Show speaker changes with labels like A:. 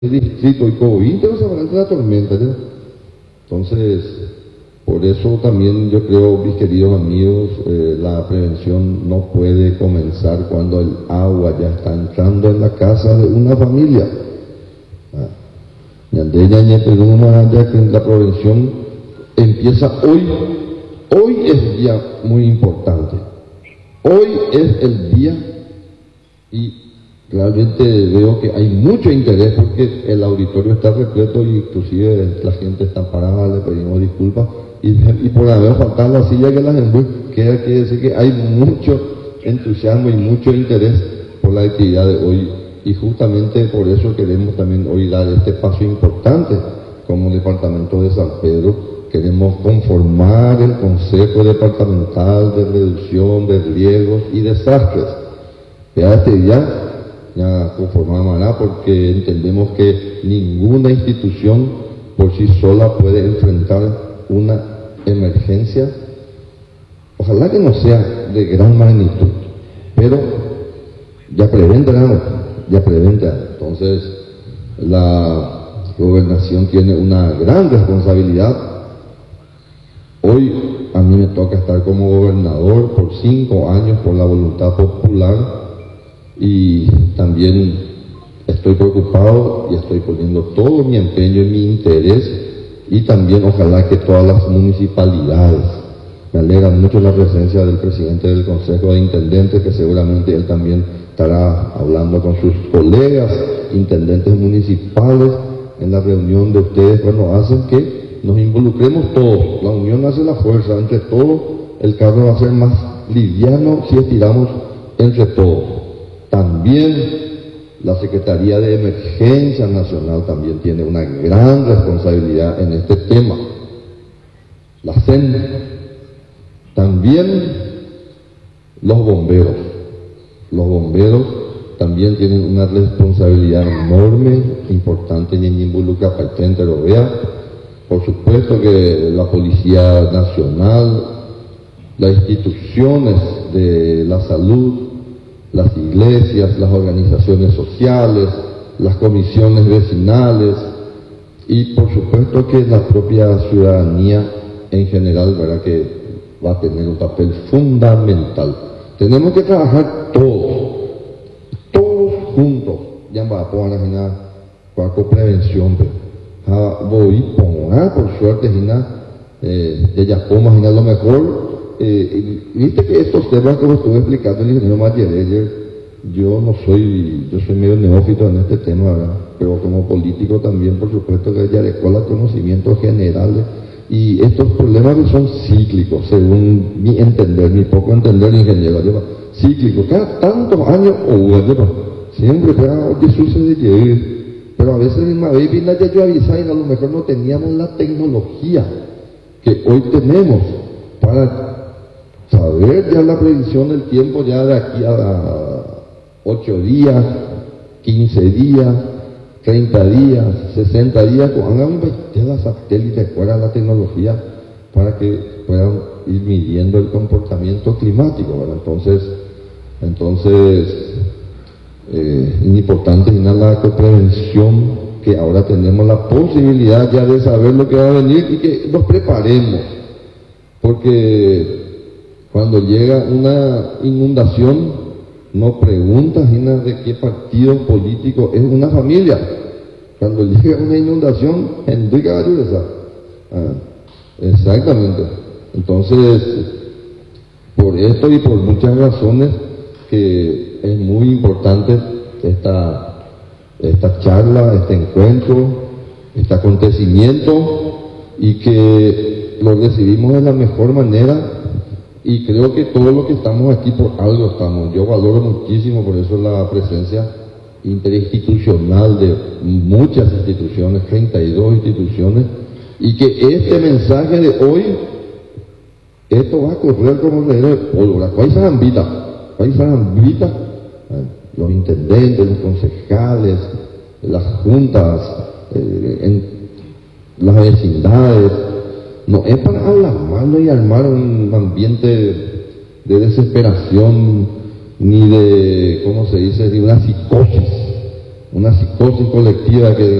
A: distrito y COVID, pero se adelanta la tormenta, ¿ya? Entonces, por eso también yo creo, mis queridos amigos, la prevención no puede comenzar cuando el agua ya está entrando en la casa de una familia. Ya que la prevención empieza hoy. Hoy es un día muy importante. Hoy es el día y realmente veo que hay mucho interés porque el auditorio está repleto y inclusive la gente está parada, le pedimos disculpas y por haber faltado la silla que las envuelve, quiere decir que hay mucho entusiasmo y mucho interés por la actividad de hoy y justamente por eso queremos también hoy dar este paso importante como departamento de San Pedro. Queremos conformar el Consejo Departamental de Reducción de Riesgos y Desastres. Ya conformará porque entendemos que ninguna institución por sí sola puede enfrentar una emergencia. Ojalá que no sea de gran magnitud, pero ya preventa. Entonces, la gobernación tiene una gran responsabilidad. Hoy a mí me toca estar como gobernador por 5 años por la voluntad popular y también estoy preocupado y estoy poniendo todo mi empeño y mi interés y también ojalá que todas las municipalidades. Me alegra mucho la presencia del presidente del Consejo de Intendentes, que seguramente él también estará hablando con sus colegas intendentes municipales en la reunión de ustedes. Bueno, hacen que nos involucremos todos, la unión hace la fuerza, entre todos el carro va a ser más liviano si estiramos entre todos. También la Secretaría de Emergencia Nacional también tiene una gran responsabilidad en este tema. La CEN, también los bomberos también tienen una responsabilidad enorme, importante y involucra patente, lo vea. Por supuesto que la Policía Nacional, las instituciones de la salud, las iglesias, las organizaciones sociales, las comisiones vecinales y por supuesto que la propia ciudadanía en general, ¿verdad?, que va a tener un papel fundamental. Tenemos que trabajar todos juntos, ya va a poner con prevención, voy por suerte, de Yacoma, a lo mejor, viste que estos temas, como estuve explicando el ingeniero Mayer, yo soy medio neófito en este tema, ¿verdad?, pero como político también, por supuesto, que ya adecuó conocimientos generales, y estos problemas que son cíclicos, según mi entender, mi poco entender, ingeniero, cíclicos, cada tantos años, siempre, Jesús se llegue. Pero a veces en Mabey yo avisaba y a lo mejor no teníamos la tecnología que hoy tenemos para saber ya la predicción del tiempo ya de aquí a 8 días, 15 días, 30 días, 60 días, hagan la satélite, fuera la tecnología para que puedan ir midiendo el comportamiento climático, ¿verdad? Entonces es importante la prevención, que ahora tenemos la posibilidad ya de saber lo que va a venir y que nos preparemos, porque cuando llega una inundación no preguntas de qué partido político es una familia. Cuando llega una inundación, Enrique Bayureza. Exactamente. Entonces, por esto y por muchas razones que es muy importante esta charla, este encuentro, este acontecimiento, y que lo recibimos de la mejor manera, y creo que todo lo que estamos aquí por algo estamos. Yo valoro muchísimo por eso la presencia interinstitucional de muchas instituciones, 32 instituciones, y que este mensaje de hoy, esto va a correr como reguero de pólvora. ¿Cuál es los intendentes, los concejales, las juntas, en las vecindades? No es para alarmarlo y armar un ambiente de desesperación, ni de, ¿cómo se dice?, de una psicosis. una psicosis colectiva que